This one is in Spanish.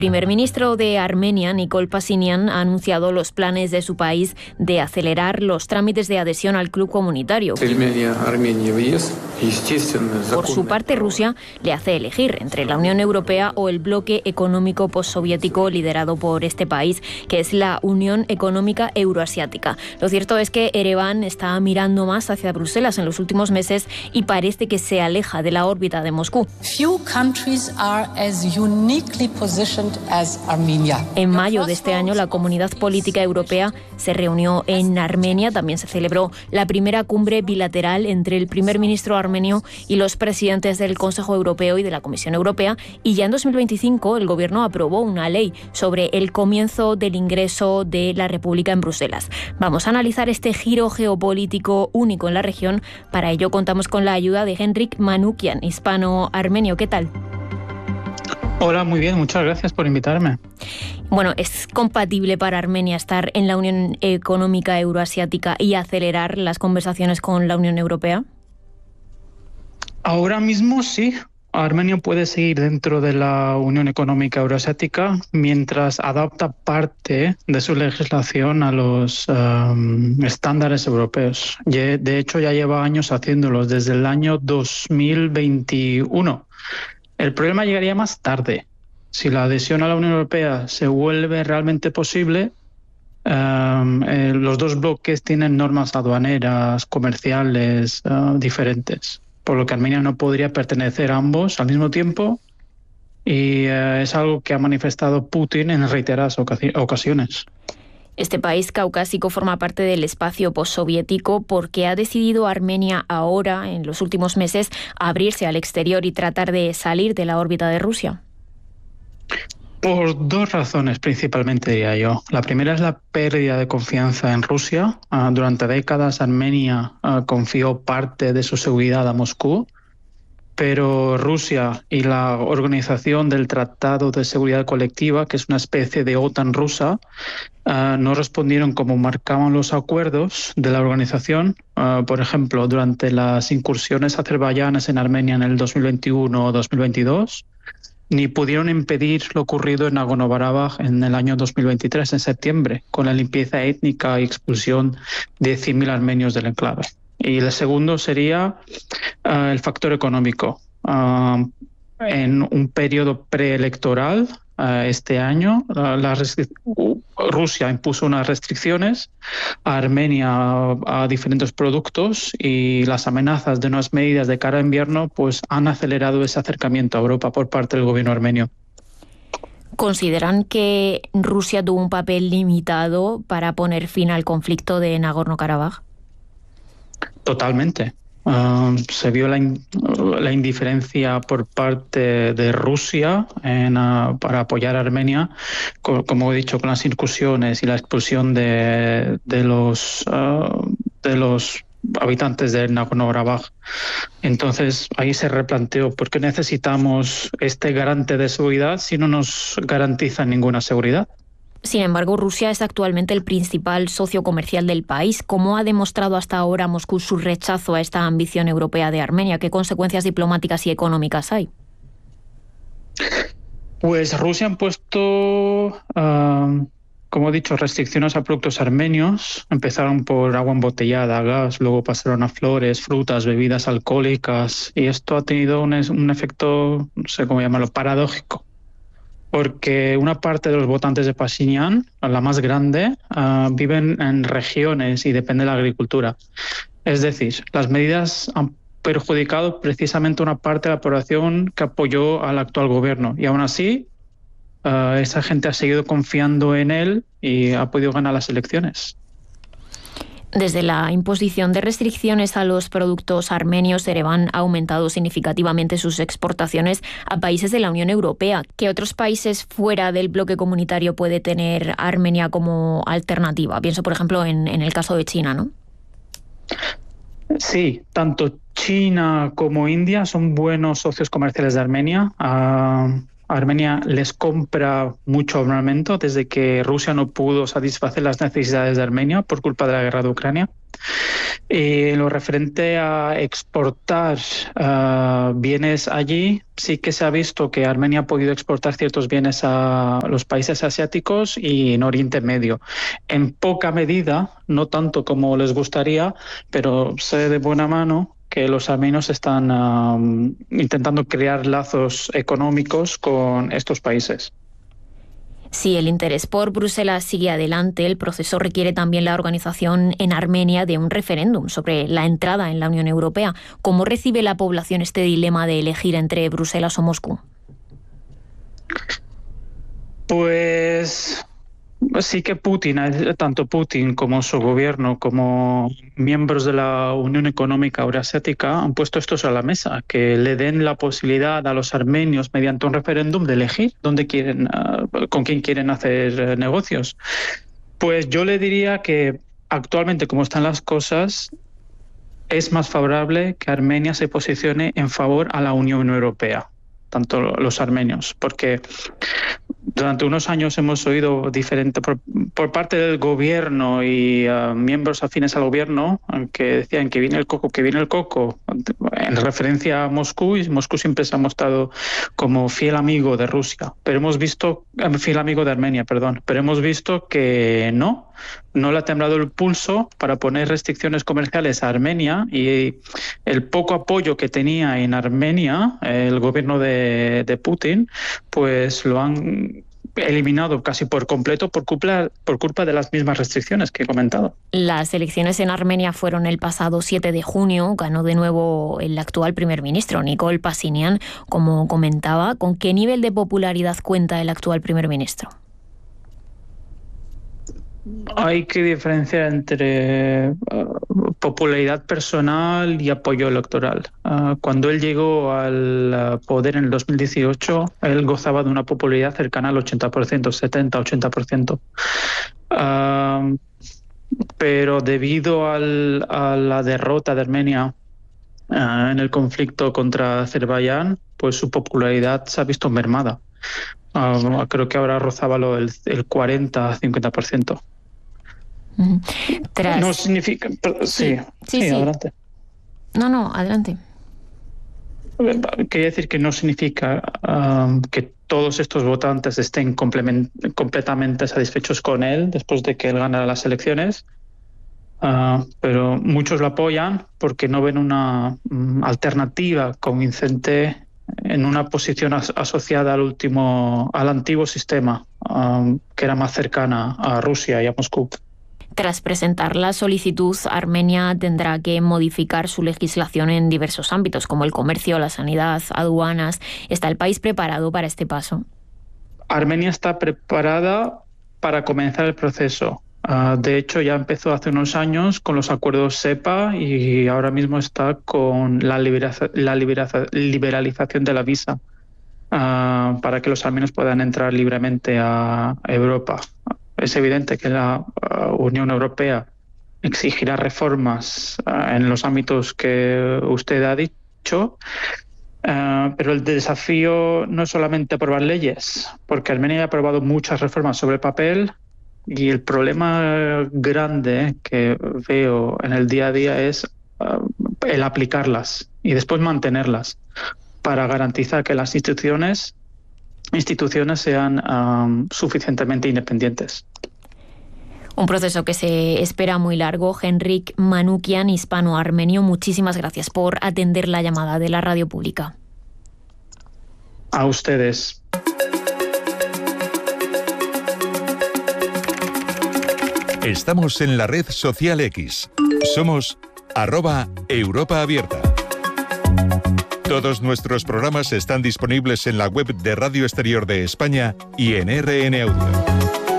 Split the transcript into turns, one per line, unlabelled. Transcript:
El primer ministro de Armenia, Nikol Pashinyan, ha anunciado los planes de su país de acelerar los trámites de adhesión al club comunitario. Por su parte, Rusia le hace elegir entre la Unión Europea o el bloque económico postsoviético liderado por este país, que es la Unión Económica Euroasiática. Lo cierto es que Ereván está mirando más hacia Bruselas en los últimos meses y parece que se aleja de la órbita de Moscú.
Few countries are as uniquely positioned as Armenia.
En mayo de este año, la Comunidad Política Europea se reunió en Armenia. También se celebró la primera cumbre bilateral entre el primer ministro armenio y los presidentes del Consejo Europeo y de la Comisión Europea. Y ya en 2025 el gobierno aprobó una ley sobre el comienzo del ingreso de la República en Bruselas. Vamos a analizar este giro geopolítico único en la región. Para ello contamos con la ayuda de Henrik Manukian, hispano-armenio. ¿Qué tal?
Hola, muy bien, muchas gracias por invitarme.
Bueno, ¿es compatible para Armenia estar en la Unión Económica Euroasiática y acelerar las conversaciones con la Unión Europea?
Ahora mismo sí. Armenia puede seguir dentro de la Unión Económica Euroasiática mientras adapta parte de su legislación a los estándares europeos. De hecho, ya lleva años haciéndolos, desde el año 2021. El problema llegaría más tarde. Si la adhesión a la Unión Europea se vuelve realmente posible, los dos bloques tienen normas aduaneras, comerciales diferentes, por lo que Armenia no podría pertenecer a ambos al mismo tiempo, y es algo que ha manifestado Putin en reiteradas ocasiones.
Este país caucásico forma parte del espacio postsoviético. ¿Por qué ha decidido Armenia ahora, en los últimos meses, abrirse al exterior y tratar de salir de la órbita de Rusia?
Por dos razones principalmente, diría yo. La primera es la pérdida de confianza en Rusia. Durante décadas Armenia confió parte de su seguridad a Moscú, pero Rusia y la Organización del Tratado de Seguridad Colectiva, que es una especie de OTAN rusa, no respondieron como marcaban los acuerdos de la organización. Por ejemplo, durante las incursiones azerbaiyanas en Armenia en el 2021 o 2022, ni pudieron impedir lo ocurrido en Nagorno-Karabaj en el año 2023, en septiembre, con la limpieza étnica y expulsión de 100.000 armenios del enclave. Y el segundo sería el factor económico. En un periodo preelectoral este año, Rusia impuso unas restricciones a Armenia a diferentes productos, y las amenazas de unas medidas de cara a invierno pues han acelerado ese acercamiento a Europa por parte del gobierno armenio.
¿Consideran que Rusia tuvo un papel limitado para poner fin al conflicto de Nagorno-Karabaj?
Totalmente. Se vio la indiferencia por parte de Rusia para apoyar a Armenia, como he dicho, con las incursiones y la expulsión de los habitantes de Nagorno-Karabaj. Entonces ahí se replanteó por qué necesitamos este garante de seguridad si no nos garantiza ninguna seguridad.
Sin embargo, Rusia es actualmente el principal socio comercial del país. ¿Cómo ha demostrado hasta ahora Moscú su rechazo a esta ambición europea de Armenia? ¿Qué consecuencias diplomáticas y económicas hay?
Pues Rusia ha puesto, como he dicho, restricciones a productos armenios. Empezaron por agua embotellada, gas, luego pasaron a flores, frutas, bebidas alcohólicas, y esto ha tenido un efecto, no sé cómo llamarlo, paradójico. Porque una parte de los votantes de Pashinyan, la más grande, viven en regiones y depende de la agricultura. Es decir, las medidas han perjudicado precisamente una parte de la población que apoyó al actual gobierno. Y aún así, esa gente ha seguido confiando en él y ha podido ganar las elecciones.
Desde la imposición de restricciones a los productos armenios, Ereván ha aumentado significativamente sus exportaciones a países de la Unión Europea. ¿Qué otros países fuera del bloque comunitario puede tener Armenia como alternativa? Pienso, por ejemplo, en el caso de China, ¿no?
Sí, tanto China como India son buenos socios comerciales de Armenia. Armenia les compra mucho armamento desde que Rusia no pudo satisfacer las necesidades de Armenia por culpa de la guerra de Ucrania. Lo referente a exportar bienes allí, sí que se ha visto que Armenia ha podido exportar ciertos bienes a los países asiáticos y en Oriente Medio. En poca medida, no tanto como les gustaría, pero sé de buena mano que los armenios están intentando crear lazos económicos con estos países.
Si el interés por Bruselas sigue adelante, el proceso requiere también la organización en Armenia de un referéndum sobre la entrada en la Unión Europea. ¿Cómo recibe la población este dilema de elegir entre Bruselas o Moscú?
Pues sí que tanto Putin como su gobierno, como miembros de la Unión Económica Eurasiática han puesto esto a la mesa, que le den la posibilidad a los armenios mediante un referéndum de elegir con quién quieren hacer negocios. Pues yo le diría que actualmente, como están las cosas, es más favorable que Armenia se posicione en favor a la Unión Europea, tanto los armenios, porque durante unos años hemos oído diferente por parte del gobierno y miembros afines al gobierno que decían que viene el coco, en referencia a Moscú, y Moscú siempre se ha mostrado como fiel amigo de Rusia, fiel amigo de Armenia, pero hemos visto que no le ha temblado el pulso para poner restricciones comerciales a Armenia, y el poco apoyo que tenía en Armenia el gobierno de Putin, pues lo han eliminado casi por completo por culpa de las mismas restricciones que he comentado.
Las elecciones en Armenia fueron el pasado 7 de junio. Ganó de nuevo el actual primer ministro, Nikol Pashinyan, como comentaba. ¿Con qué nivel de popularidad cuenta el actual primer ministro?
Hay que diferenciar entre popularidad personal y apoyo electoral. Cuando él llegó al poder en el 2018, él gozaba de una popularidad cercana al 80%, 70-80%. Pero debido a la derrota de Armenia en el conflicto contra Azerbaiyán, pues su popularidad se ha visto mermada. Creo que ahora rozaba el 40-50%. No significa... Sí, adelante.
No, adelante.
Quería decir que no significa que todos estos votantes estén completamente satisfechos con él después de que él ganara las elecciones, pero muchos lo apoyan porque no ven una alternativa convincente en una posición asociada al antiguo sistema, que era más cercana a Rusia y a Moscú.
Tras presentar la solicitud, Armenia tendrá que modificar su legislación en diversos ámbitos, como el comercio, la sanidad, aduanas. ¿Está el país preparado para este paso?
Armenia está preparada para comenzar el proceso. De hecho, ya empezó hace unos años con los acuerdos SEPA y ahora mismo está con la liberalización de la visa para que los armenios puedan entrar libremente a Europa. Es evidente que la Unión Europea exigirá reformas en los ámbitos que usted ha dicho, pero el desafío no es solamente aprobar leyes, porque Armenia ha aprobado muchas reformas sobre el papel, y el problema grande que veo en el día a día es el aplicarlas y después mantenerlas para garantizar que las instituciones sean suficientemente independientes.
Un proceso que se espera muy largo. Henrik Manukian, hispano-armenio, muchísimas gracias por atender la llamada de la radio pública.
A ustedes.
Estamos en la red social X. Somos @EuropaAbierta. Todos nuestros programas están disponibles en la web de Radio Exterior de España y en RN Audio.